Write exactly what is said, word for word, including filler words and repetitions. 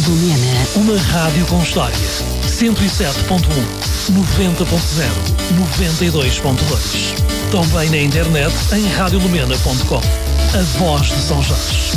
Lumena. Uma rádio com história. cento e sete ponto um, noventa ponto zero, noventa e dois ponto dois. Também na internet em rádio lumena ponto com. A voz de São Jorge.